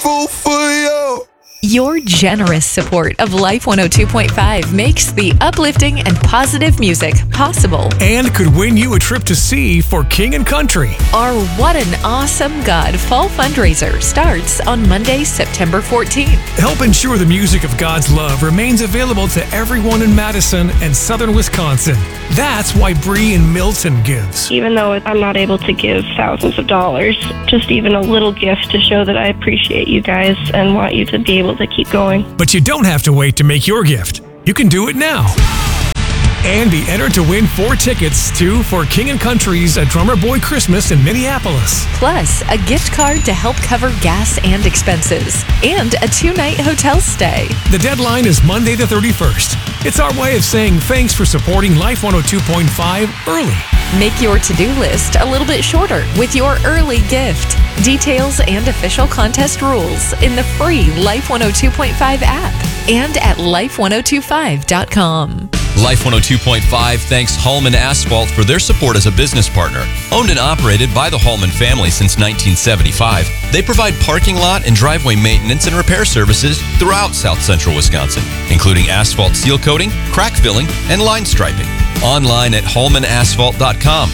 grateful for you. Your generous support of Life 102.5 makes the uplifting and positive music possible. And could win you a trip to sea for King and Country. Our What an Awesome God fall fundraiser starts on Monday, September 14th. Help ensure the music of God's love remains available to everyone in Madison and southern Wisconsin. That's why Bree in Milton gives. Even though I'm not able to give thousands of dollars, just even a little gift to show that I appreciate you guys and want you to be able to keep going. But you don't have to wait to make your gift. You can do it now. And be entered to win 4 tickets to For King and Country's A Drummer Boy Christmas in Minneapolis. Plus, a gift card to help cover gas and expenses. And a 2-night hotel stay. The deadline is Monday the 31st. It's our way of saying thanks for supporting Life 102.5 early. Make your to-do list a little bit shorter with your early gift. Details and official contest rules in the free Life 102.5 app and at life1025.com. Life 102.5 thanks Hallman Asphalt for their support as a business partner. Owned and operated by the Hallman family since 1975, they provide parking lot and driveway maintenance and repair services throughout South Central Wisconsin, including asphalt seal coating, crack filling, and line striping. Online at hallmanasphalt.com.